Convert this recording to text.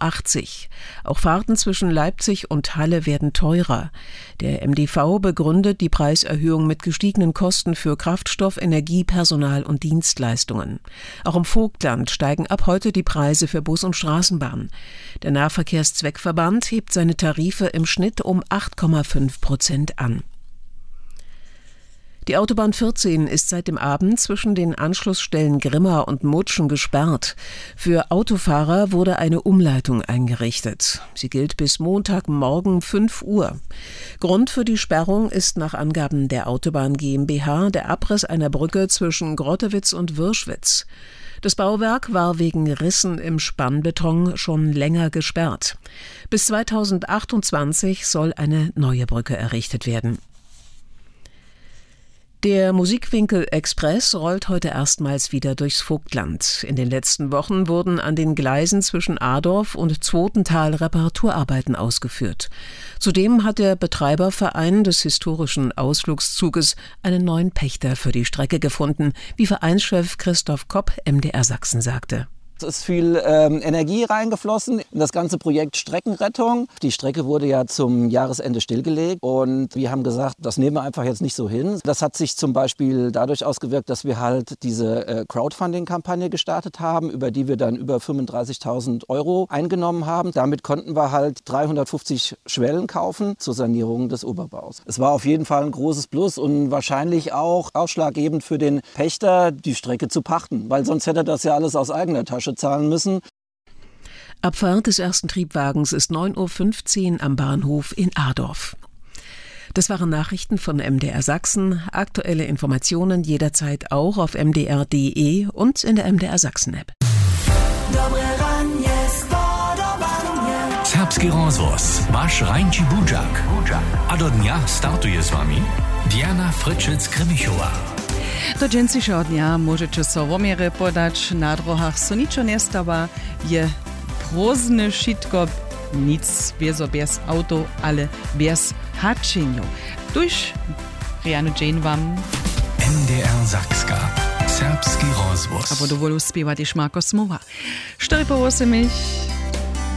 €1,80. Auch Fahrten zwischen Leipzig und Halle werden teurer. Der MDV begründet die Preiserhöhung mit gestiegenen Kosten für Kraftstoff, Energie, Personal und Dienstleistungen. Auch im Vogtland steigen ab heute die Preise für Bus und Straßenbahn. Der Nahverkehrszweckverband hebt seine Tarife im Schnitt um 8,5% an. Die Autobahn 14 ist seit dem Abend zwischen den Anschlussstellen Grimma und Mutschen gesperrt. Für Autofahrer wurde eine Umleitung eingerichtet. Sie gilt bis Montagmorgen 5 Uhr. Grund für die Sperrung ist nach Angaben der Autobahn GmbH der Abriss einer Brücke zwischen Grottewitz und Wirschwitz. Das Bauwerk war wegen Rissen im Spannbeton schon länger gesperrt. Bis 2028 soll eine neue Brücke errichtet werden. Der Musikwinkel-Express rollt heute erstmals wieder durchs Vogtland. In den letzten Wochen wurden an den Gleisen zwischen Adorf und Zwotental Reparaturarbeiten ausgeführt. Zudem hat der Betreiberverein des historischen Ausflugszuges einen neuen Pächter für die Strecke gefunden, wie Vereinschef Christoph Kopp MDR Sachsen sagte. Es ist viel Energie reingeflossen in das ganze Projekt Streckenrettung. Die Strecke wurde ja zum Jahresende stillgelegt und wir haben gesagt, das nehmen wir einfach jetzt nicht so hin. Das hat sich zum Beispiel dadurch ausgewirkt, dass wir halt diese Crowdfunding-Kampagne gestartet haben, über die wir dann über 35.000 € eingenommen haben. Damit konnten wir halt 350 Schwellen kaufen zur Sanierung des Oberbaus. Es war auf jeden Fall ein großes Plus und wahrscheinlich auch ausschlaggebend für den Pächter, die Strecke zu pachten, weil sonst hätte er das ja alles aus eigener Tasche zahlen müssen. Abfahrt des ersten Triebwagens ist 9:15 Uhr am Bahnhof in Adorf. Das waren Nachrichten von MDR Sachsen. Aktuelle Informationen jederzeit auch auf mdr.de und in der MDR Sachsen-App. Serbski rozvoz, vaš Rajnči Budžak. A do dňa startuje s vami Diana Frčec-Kremichova. Do džencišeho dňa môžete so vomiere podať, na drohách so ničo nestáva, je prózdne šitko, nic bez auto, ale bez hačenju. Tuž, Rianu Jane vám. MDR Sakska, serbski rozvoz. A budú voľu spievať iš Marko Smova. 4:08.